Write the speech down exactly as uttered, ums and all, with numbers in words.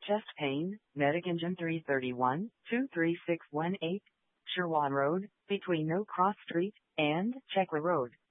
chest pain, Medic-Engine three thirty-one, two three six one eight, Sherwan Road, between No Cross Street and Chekwa Road.